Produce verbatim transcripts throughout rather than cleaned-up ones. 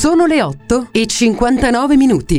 Sono le otto e cinquantanove minuti.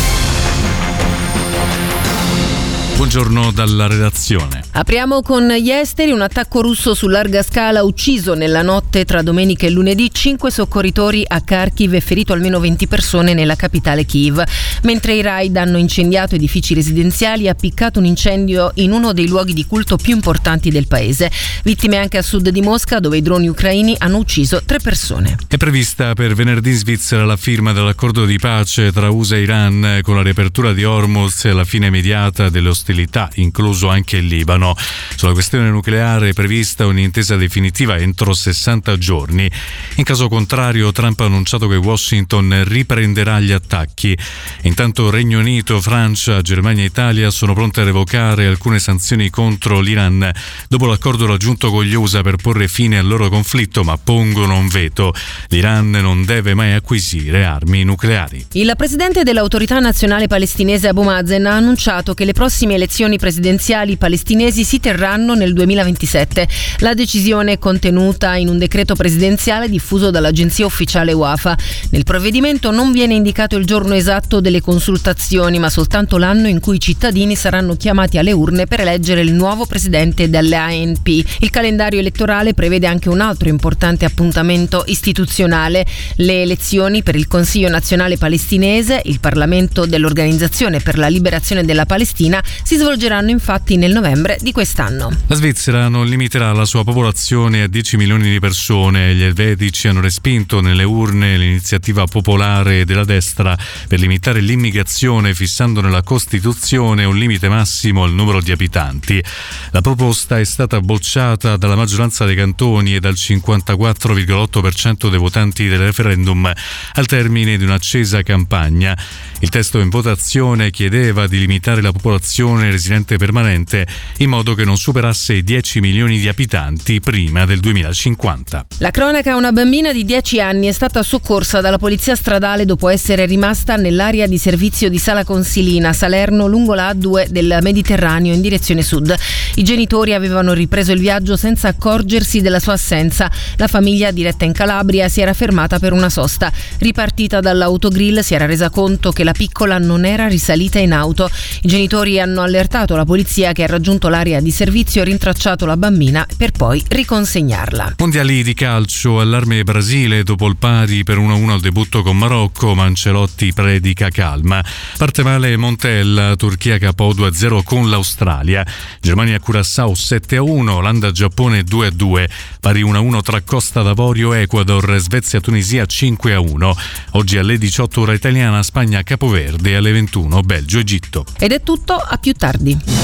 Buongiorno dalla redazione. Apriamo con gli esteri. Un attacco russo su larga scala ha ucciso nella notte tra domenica e lunedì cinque soccorritori a Kharkiv e ferito almeno venti persone nella capitale Kiev. Mentre i raid hanno incendiato edifici residenziali e appiccato un incendio in uno dei luoghi di culto più importanti del paese. Vittime anche a sud di Mosca, dove i droni ucraini hanno ucciso tre persone. È prevista per venerdì in Svizzera la firma dell'accordo di pace tra U S A e Iran, con la riapertura di Hormuz e la fine immediata delle ostilità, incluso anche il Libano. Sulla questione nucleare è prevista un'intesa definitiva entro sessanta giorni. In caso contrario, Trump ha annunciato che Washington riprenderà gli attacchi. Intanto Regno Unito, Francia, Germania e Italia sono pronte a revocare alcune sanzioni contro l'Iran dopo l'accordo raggiunto con gli U S A per porre fine al loro conflitto, ma pongono un veto. L'Iran non deve mai acquisire armi nucleari. Il presidente dell'Autorità Nazionale Palestinese Abu Mazen ha annunciato che le prossime elezioni presidenziali palestinesi si terranno nel duemilaventisette. La decisione è contenuta in un decreto presidenziale diffuso dall'agenzia ufficiale Wafa. Nel provvedimento non viene indicato il giorno esatto delle consultazioni, ma soltanto l'anno in cui i cittadini saranno chiamati alle urne per eleggere il nuovo presidente dell'A N P. Il calendario elettorale prevede anche un altro importante appuntamento istituzionale: le elezioni per il Consiglio Nazionale Palestinese, il Parlamento dell'Organizzazione per la Liberazione della Palestina, si svolgeranno infatti nel novembre di quest'anno. La Svizzera non limiterà la sua popolazione a dieci milioni di persone. Gli elvetici hanno respinto nelle urne l'iniziativa popolare della destra per limitare l'immigrazione, fissando nella Costituzione un limite massimo al numero di abitanti. La proposta è stata bocciata dalla maggioranza dei cantoni e dal cinquantaquattro virgola otto per cento dei votanti del referendum al termine di un'accesa campagna. Il testo in votazione chiedeva di limitare la popolazione residente permanente in modo che non superasse i dieci milioni di abitanti prima del duemilacinquanta. La cronaca: una bambina di dieci anni è stata soccorsa dalla polizia stradale dopo essere rimasta nell'area di servizio di Sala Consilina, Salerno, lungo la A due del Mediterraneo in direzione sud. I genitori avevano ripreso il viaggio senza accorgersi della sua assenza. La famiglia, diretta in Calabria, si era fermata per una sosta. Ripartita dall'autogrill, si era resa conto che la piccola non era risalita in auto. I genitori hanno allertato la polizia, che ha raggiunto l'area di servizio e rintracciato la bambina per poi riconsegnarla. Mondiali di calcio, allarme Brasile dopo il pari per uno a uno al debutto con Marocco, ma Ancelotti predica calma. Parte male Montella, Turchia K O due a zero con l'Australia, Germania Curaçao sette a uno, Olanda Giappone due a due, pari uno a uno tra Costa d'Avorio Ecuador, Svezia Tunisia cinque a uno. Oggi alle diciotto ora italiana, Spagna Capoverde, alle ventuno Belgio Egitto. Ed è tutto, a più tardi.